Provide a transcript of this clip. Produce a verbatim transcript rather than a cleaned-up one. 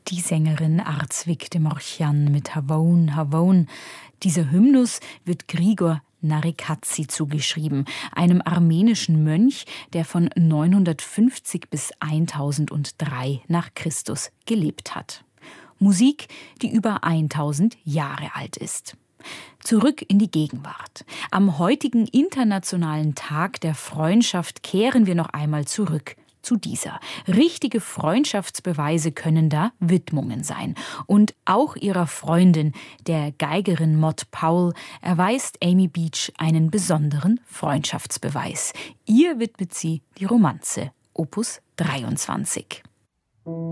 Die Sängerin Arzwik de Morchan mit Havon, Havon. Dieser Hymnus wird Grigor Narekazi zugeschrieben, einem armenischen Mönch, der von neunhundertfünfzig bis eintausenddrei nach Christus gelebt hat. Musik, die über tausend Jahre alt ist. Zurück in die Gegenwart. Am heutigen Internationalen Tag der Freundschaft kehren wir noch einmal zurück zu dieser. Richtige Freundschaftsbeweise können da Widmungen sein. Und auch ihrer Freundin, der Geigerin Maud Powell, erweist Amy Beach einen besonderen Freundschaftsbeweis. Ihr widmet sie die Romanze, Opus dreiundzwanzig.